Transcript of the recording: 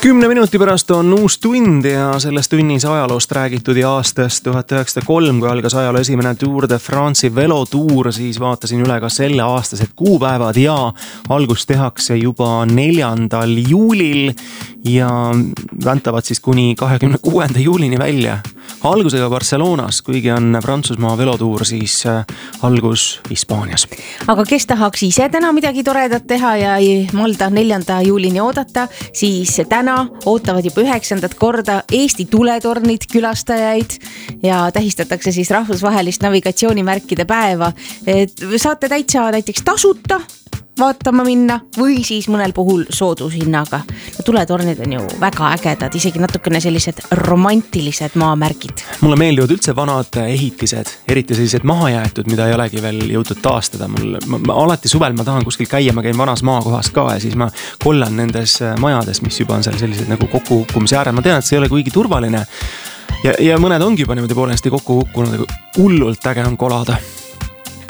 10 minuti pärast on uus tund ja selles tunnis ajaloost räägitud ja aastast 1903, kui algas ajaloo esimene Tour de France'i velotuur, siis vaatasin üle ka selle aastased kuupäevad ja algus tehakse juba 4. juulil ja väntavad siis kuni 26. juulini välja. Algusega Barcelonas, kuigi on Prantsusmaa velotuur, siis algus Hispaanias. Aga kes tahaks ise täna midagi toredat teha ja ei malda 4. juulini oodata, siis täna ootavad juba 9. korda Eesti tuletornid külastajaid ja tähistatakse siis rahvusvahelist navigatsioonimärkide päeva. Saate täitsa näiteks tasuta vaatama minna või siis mõnel puhul soodushinnaga. Tuletornid on ju väga ägedad, isegi natukene sellised romantilised maamärgid. Mulle meeldivad üldse vanad ehitised, eriti sellised mahajäetud, mida ei olegi veel jõutud taastada. Alati suvel ma tahan kuskil käia, ma käin vanas maakohas ka ja siis ma kollan nendes majades, mis juba on seal sellised nagu kokkukukkumise äärel. Ma tean, et see ei ole kuigi turvaline ja mõned ongi juba niimoodi poolesti kokku kukkunud, hullult äge on kolada.